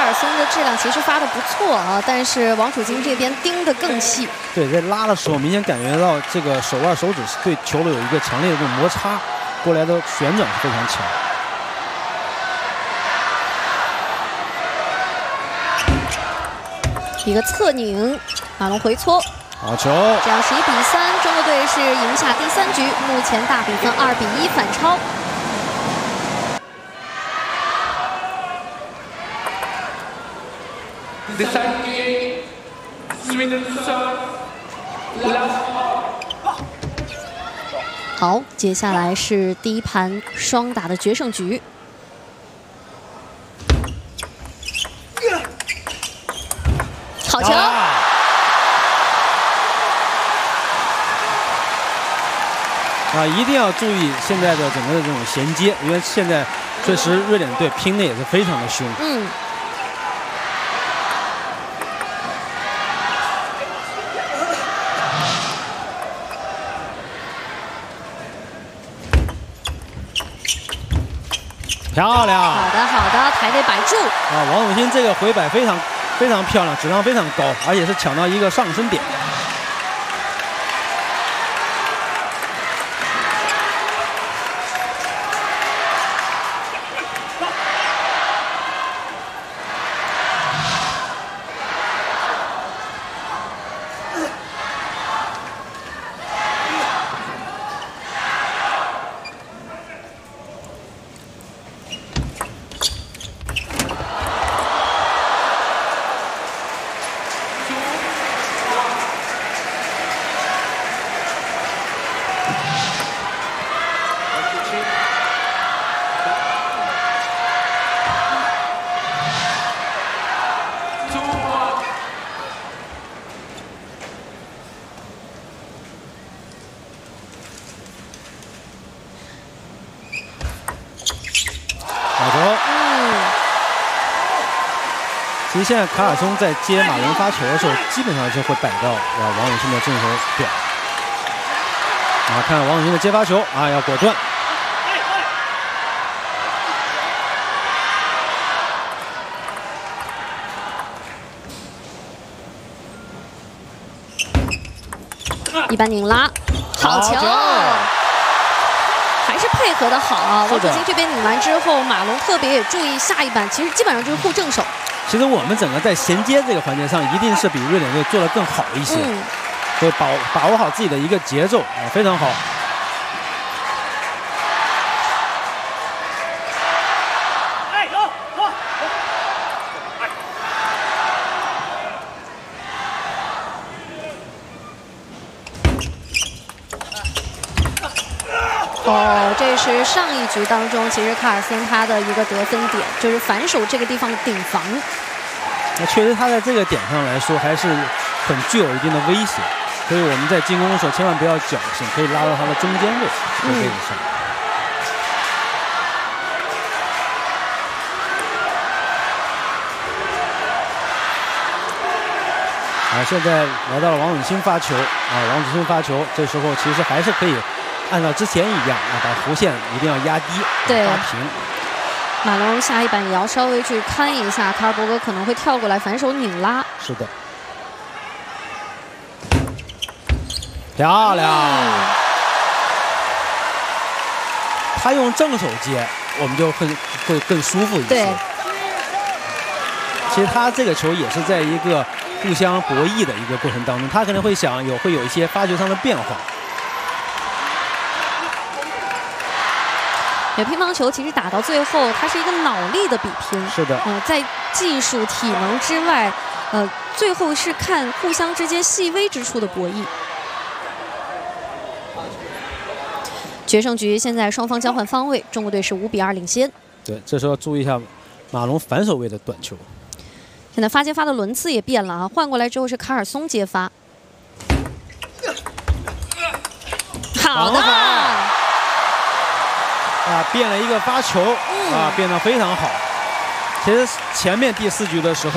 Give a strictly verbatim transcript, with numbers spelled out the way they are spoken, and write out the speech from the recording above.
尔松的质量其实发的不错啊，但是王楚钦这边盯得更细。 对，在拉的时候明显感觉到这个手腕、手指对球的有一个强烈的这种摩擦，过来的旋转是非常强。 一个侧拧，马龙回搓。 好球！ 这样十一比三，中国队是赢下第三局，目前大比分二比一反超。好，接下来是第一盘双打的决胜局。好球！ 啊，一定要注意现在的整个的这种衔接，因为现在确实瑞典队拼的也是非常的凶。 嗯。 漂亮。 好的，好的，台内摆住。 啊，王永欣这个回摆非常非常漂亮，质量非常高，而且是抢到一个上升点。 其实现在卡尔松在接马龙发球的时候，基本上就会摆到啊王永欣的正手表。啊，看王永欣的接发球啊，要果断。 一般拧拉，好球！还是配合的好啊！王楚钦这边拧完之后，马龙特别也注意下一板，其实基本上就是护正手。 其实我们整个在衔接这个环节上，一定是比瑞典队做得更好一些，嗯、所以把把握好自己的一个节奏啊，非常好。 哦，这是上一局当中，其实卡尔森他的一个得分点，就是反手这个地方顶防。 那确实，他在这个点上来说还是很具有一定的威胁，所以我们在进攻的时候千万不要侥幸，可以拉到他的中间位这个位置上。嗯、啊，现在来到了王永欣发球啊，王永欣发球，这时候其实还是可以。 按照之前一样啊，把弧线一定要压低， 对， 拉平。 马龙下一板也要稍微去看一下，卡尔伯格可能会跳过来反手拧拉。 是的，漂亮。嗯、他用正手接，我们就会会更舒服一些。 对。 其实他这个球也是在一个互相博弈的一个过程当中，他可能会想有会有一些发球上的变化。 对乒乓球其实打到最后，它是一个脑力的比拼。 是的。 嗯、呃，在技术、体能之外，呃，最后是看互相之间细微之处的博弈。决胜局现在双方交换方位，中国队是五比二领先。 对，这时候要注意一下马龙反手位的短球。 现在发接发的轮次也变了啊，换过来之后是卡尔松接发。好的。 啊，变了一个发球，啊，变得非常好。其实前面第四局的时候。